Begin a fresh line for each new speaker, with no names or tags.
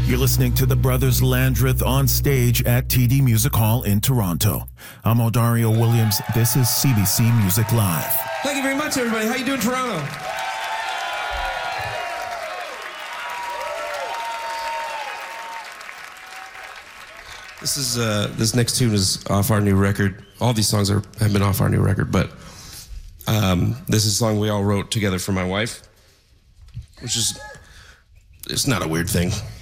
You're listening to the Brothers Landreth on stage at TD Music Hall in Toronto. I'm Odario Williams. This is CBC Music Live.
Thank you very much, everybody. How you doing, Toronto? This next tune is off our new record. All these songs have been off our new record, but this is a song we all wrote together for my wife, which is, it's not a weird thing.